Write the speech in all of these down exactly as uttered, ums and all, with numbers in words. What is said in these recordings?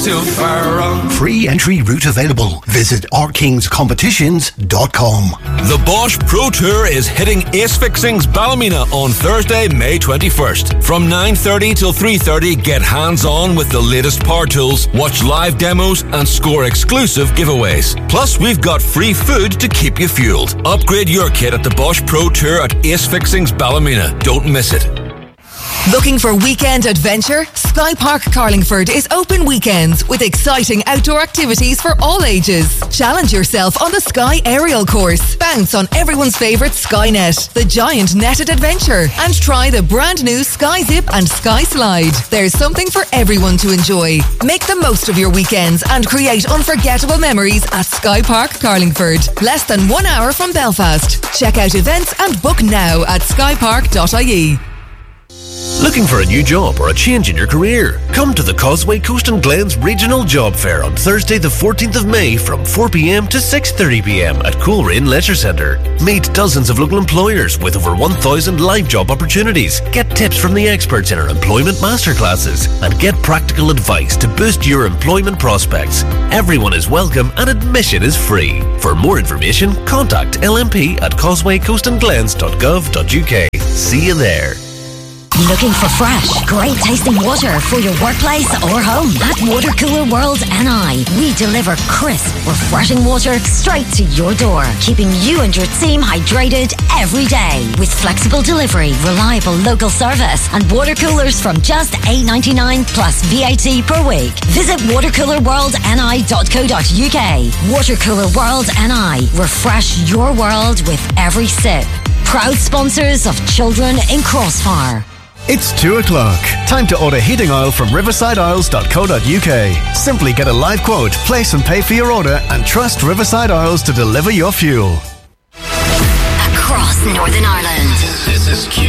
too far wrong. Free entry route available. Visit r kings competitions dot com. The Bosch Pro Tour is hitting Ace Fixings Ballymena on Thursday, May twenty-first. From nine thirty till three thirty, get hands-on with the latest power tools, watch live demos and score exclusive giveaways. Plus, we've got free food to keep you fueled. Upgrade your kit at the Bosch Pro Tour at Ace Fixings Ballymena. Don't miss it. Looking for weekend adventure? Sky Park Carlingford is open weekends with exciting outdoor activities for all ages. Challenge yourself on the Sky Aerial Course. Bounce on everyone's favourite Skynet, the giant netted adventure, and try the brand new Sky Zip and Sky Slide. There's something for everyone to enjoy. Make the most of your weekends and create unforgettable memories at Sky Park Carlingford. Less than one hour from Belfast. Check out events and book now at sky park dot I E. Looking for a new job or a change in your career? Come to the Causeway Coast and Glens Regional Job Fair on Thursday the fourteenth of May from four p.m. to six thirty p.m. at Coleraine Leisure Centre. Meet dozens of local employers with over one thousand live job opportunities. Get tips from the experts in our employment masterclasses and get practical advice to boost your employment prospects. Everyone is welcome and admission is free. For more information, contact L M P at causeway coast and glens dot gov dot U K. See you there. Looking for fresh, great tasting water for your workplace or home? At Water Cooler World N I, we deliver crisp, refreshing water straight to your door, keeping you and your team hydrated every day. With flexible delivery, reliable local service, and water coolers from just eight ninety-nine plus V A T per week. Visit water cooler world N I dot co dot U K. Water Cooler World N I. Refresh your world with every sip. Proud sponsors of Children in Crossfire. It's two o'clock. Time to order heating oil from riverside oils dot co dot U K. Simply get a live quote, place and pay for your order, and trust Riverside Oils to deliver your fuel. Across Northern Ireland. This is Q.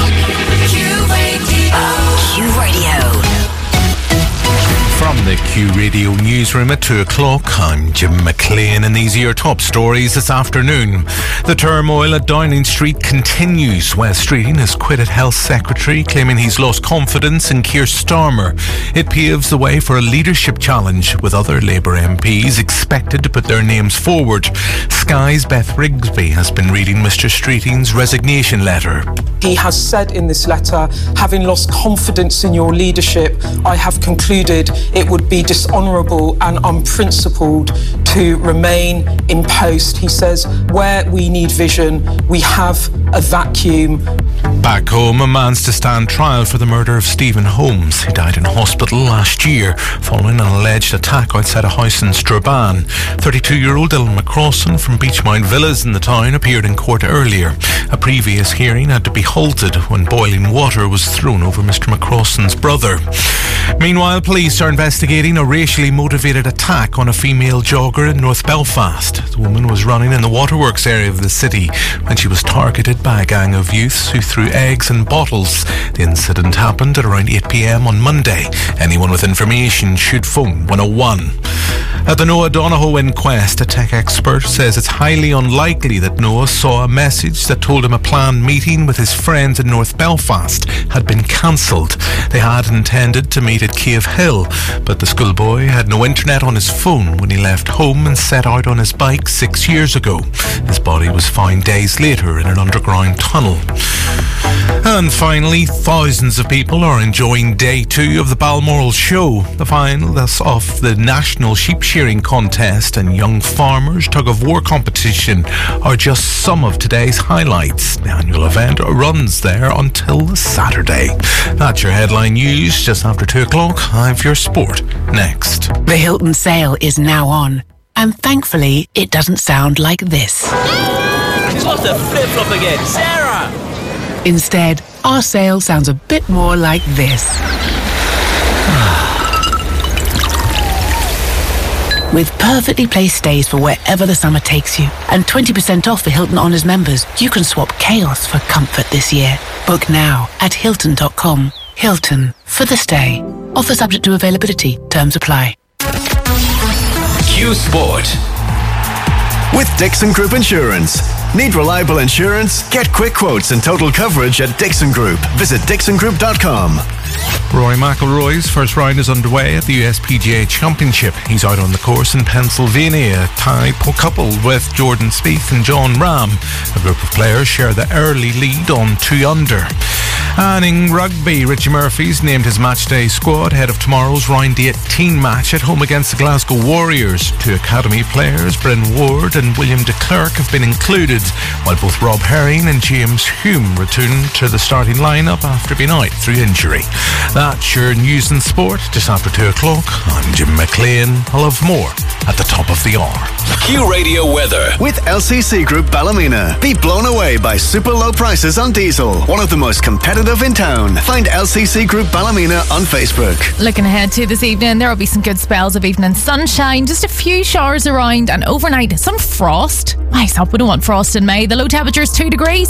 Q Radio. Q Radio. From the Q Radio newsroom at two o'clock, I'm Jim McLean, and these are your top stories this afternoon. The turmoil at Downing Street continues. Wes Streeting has quitted Health Secretary, claiming he's lost confidence in Keir Starmer. It paves the way for a leadership challenge, with other Labour M Ps expected to put their names forward. Sky's Beth Rigsby has been reading Mr Streeting's resignation letter. He has said in this letter, having lost confidence in your leadership, I have concluded it would be dishonourable and unprincipled to remain in post. He says, where we need vision, we have a vacuum. Back home, a man's to stand trial for the murder of Stephen Holmes. He died in hospital last year following an alleged attack outside a house in Strabane. thirty-two-year-old Dylan McCrossan from Beachmount Villas in the town appeared in court earlier. A previous hearing had to be halted when boiling water was thrown over Mr McCrossan's brother. Meanwhile, police are investigating a racially motivated attack on a female jogger in North Belfast. The woman was running in the waterworks area of the city when she was targeted by a gang of youths who threw eggs and bottles. The incident happened at around eight p.m. on Monday. Anyone with information should phone one oh one. At the Noah Donohoe inquest, a tech expert says it's highly unlikely that Noah saw a message that told him a planned meeting with his friends in North Belfast had been cancelled. They had intended to meet at Cave Hill, but the schoolboy had no internet on his phone when he left home and set out on his bike six years ago. His body was found days later in an underground tunnel. And finally, thousands of people are enjoying day two of the Balmoral Show. The finals of the National Sheep Shearing Contest and Young Farmers Tug of War Competition are just some of today's highlights. The annual event runs there until Saturday. That's your headline news. Just after two o'clock, I've your sport next. The Hilton sale is now on, and thankfully it doesn't sound like this. She's lost her flip-flop again. Sarah! Instead, our sale sounds a bit more like this. With perfectly placed stays for wherever the summer takes you, and twenty percent off for Hilton Honors members, you can swap chaos for comfort this year. Book now at hilton dot com. Hilton, for the stay. Offer subject to availability. Terms apply. Q Sport. With Dixon Group Insurance. Need reliable insurance? Get quick quotes and total coverage at Dixon Group. Visit dixon group dot com. Rory McIlroy's first round is underway at the U S P G A Championship. He's out on the course in Pennsylvania, a tie coupled with Jordan Spieth and John Rahm. A group of players share the early lead on two under. And in rugby, Richie Murphy's named his matchday squad ahead of tomorrow's round eighteen match at home against the Glasgow Warriors. Two academy players, Bryn Ward and William de Klerk, have been included, while both Rob Herring and James Hume return to the starting lineup after being out through injury. That's your news and sport just after two o'clock. I'm Jim McLean. I'll have more at the top of the hour. Q Radio weather. With L C C Group Ballymena. Be blown away by super low prices on diesel. One of the most competitive in town. Find L C C Group Ballymena on Facebook. Looking ahead to this evening, there will be some good spells of evening sunshine, just a few showers around, and overnight some frost. Nice up, we don't want frost in May. The low temperature is two degrees.